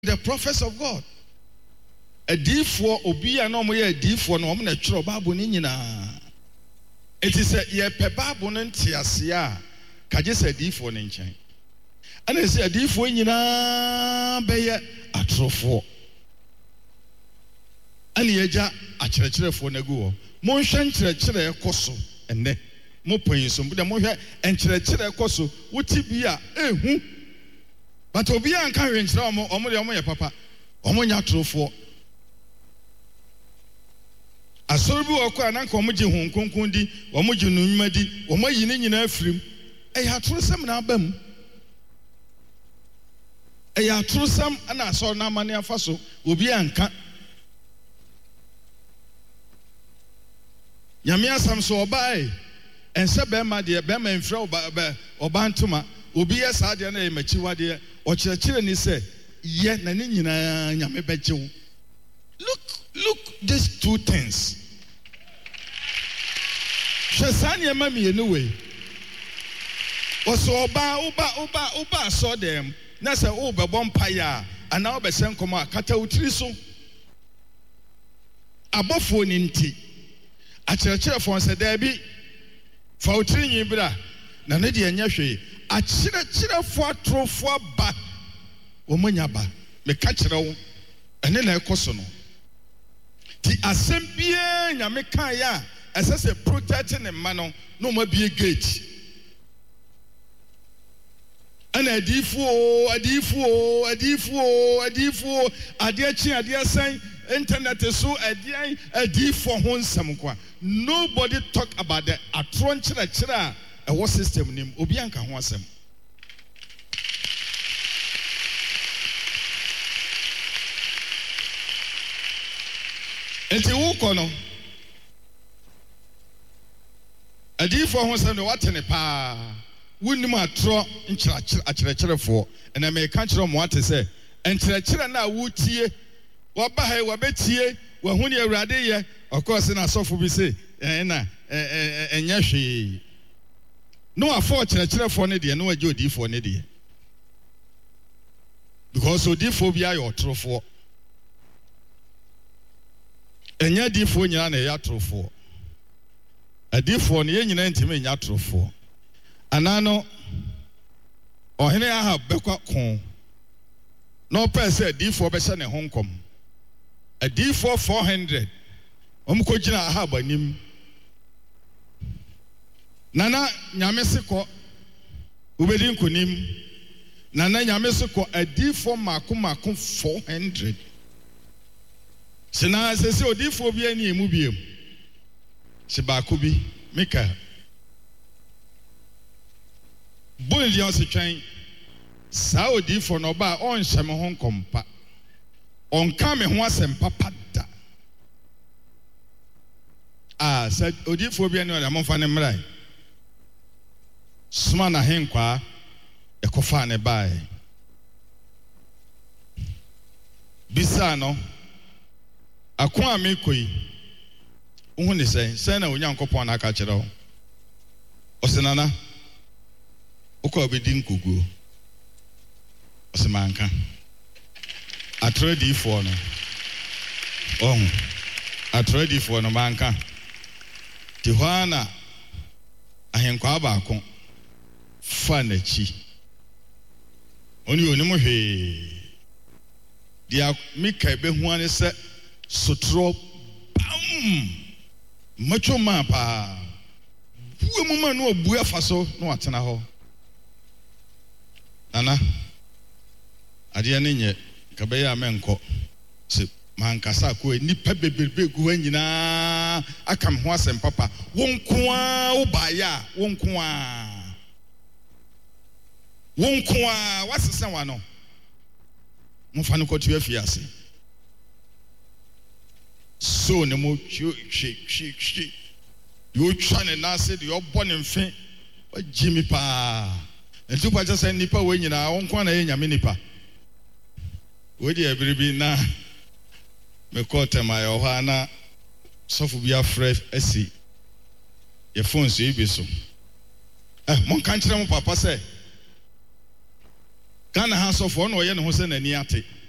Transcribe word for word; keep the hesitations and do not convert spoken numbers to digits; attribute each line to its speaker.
Speaker 1: the prophets of God. A D for Obia no more a D for no man a Bible Nina. It is a ye pebabon tiasia, Kajas a D for Ninchain. And I say a D for Nina Bayer a trofo. And yeja a church for Naguo. Monshan church a coso and ne Mopoin some the Moha and church a coso would tibia eh who. But Obia and carrying some or Moya Papa, Omoya trofo. Asorbu okwa na nko moje honkonkon di wo moje nunma di wo mayi ne nyina afrim e ya torosam na abam e ya torosam ana asor na amane afaso obi anka nyame asam so obae ense be ma de be ma mfra oba oba ntoma obi ye sa de na e machiwa de o kirekire ni se ye na ne nyina nyame bejewo. Look, look, these two things. Shasanya mami anyway. Also, oba, oba, oba, oba, saw them. Nasa oba bompire, and now be sent come out. Kata utriso. Abofo ninti. A church for said Debbie. For utrini bra. Nanedi and Yashi. A chira chira for tro for ba. Omanyaba. Me catch it all. And then I cosono. The assembly nyamekaya as a protecting a man no more be a gate. And a defo, a defo, a defo, a defo, a dear chin, a dear sign, internet is so a dear a defo hon samqua. Nobody talk about the a tronchra chra a war system name Obianka Wasem. Enti wo kono adi fo ho sem de watene pa wunnim atro nkyerachire akyerachirefo ena me ka kyerɛ mo ate sɛ nkyerachire na wutie wo ba ha wo betie wo hu ne awurade ye of course na sofo bi se na enya hwe no afọ kyerachirefo ne de no agye odifo ne de because odifo bi ayo otrofo enya difo nyina na ya trofo adifo ne nyina ntime nya trofo anano ohene aha bekwa kon no pese adifo be se ne honkom adifo four hundred omko gina aha banim nana nyame seko ubedi nkonim nana nyame seko adifo mako mako four hundred. Sina sese odifo bi ani emu biem se ba ko bi meka bon li on se twan sa odifo no ba on hye me ho nkompa on ka me ho asem papa da ah sa odifo bi ani o da mo fa ne mrai suma na henkwa ekofa ne bae bisa no akwa amekoi uhu ne sai sai na onyankopon na aka kire ho osenana ukọ obedi nkugu osemanka atredi fo no oh atredi fo no manka tihwana ahenkwa baako fa na chi oni onimu hwe dia mika be hu ane se sotro bam macho mapa buwe mama no obu afaso no atena ho ana ade ne nye kabe ya menko se mankasa ko nipa beberebe gu anyina akam ho asem papa wonkoa wo baya wonkoa wonkoa wasesa wa no mo fa no ko tu afiase so ne mo chi chi chi you trying na say the obon mfe o jimi pa entu pa just say nipa we nyina wonko na ye nyame nipa we dey ebiribi na me kote my ohana sofu bi afre asi ye phone so ibi so eh mon kan kire mo papa say Ghana House of One or Yen Hossein and Yati.